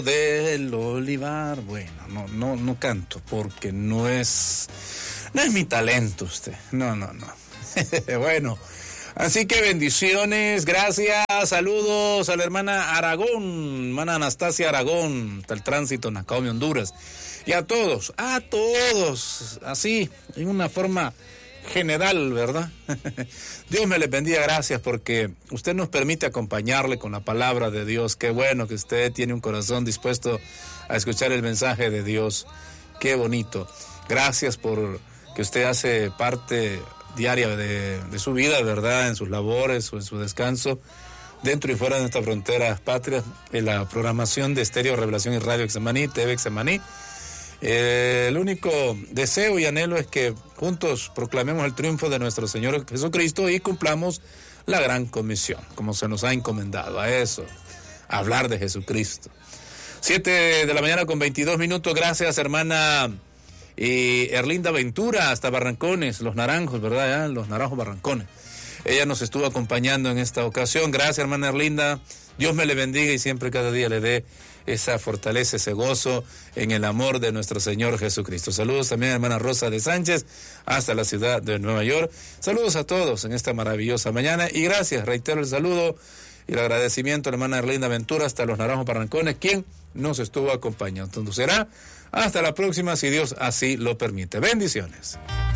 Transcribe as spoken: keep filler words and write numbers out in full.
Del olivar, bueno, no, no, no canto porque no es, no es mi talento usted, no, no, no. Bueno, así que bendiciones, gracias, saludos a la hermana Aragón, hermana Anastasia Aragón, hasta el tránsito en Nacaome, Honduras, y a todos, a todos, así, en una forma general, ¿verdad? Dios me les bendiga, gracias porque usted nos permite acompañarle con la palabra de Dios. Qué bueno que usted tiene un corazón dispuesto a escuchar el mensaje de Dios. Qué bonito. Gracias por que usted hace parte diaria de, de su vida, ¿verdad? En sus labores o en su descanso, dentro y fuera de nuestras fronteras patrias, en la programación de Estéreo Revelación y Radio Exemaní, T V Exemaní. Eh, el único deseo y anhelo es que juntos proclamemos el triunfo de nuestro Señor Jesucristo y cumplamos la gran comisión, como se nos ha encomendado a eso, a hablar de Jesucristo. Siete de la mañana con veintidós minutos, gracias hermana y Erlinda Ventura, hasta Barrancones, Los Naranjos, ¿verdad? ¿Eh? Los Naranjos Barrancones. Ella nos estuvo acompañando en esta ocasión, gracias hermana Erlinda, Dios me le bendiga y siempre cada día le dé esa fortaleza, ese gozo en el amor de nuestro Señor Jesucristo. Saludos también a hermana Rosa de Sánchez, hasta la ciudad de Nueva York. Saludos a todos en esta maravillosa mañana y gracias, reitero el saludo y el agradecimiento a la hermana Erlinda Ventura hasta Los Naranjos Barrancones, quien nos estuvo acompañando. Entonces será hasta la próxima, si Dios así lo permite. Bendiciones.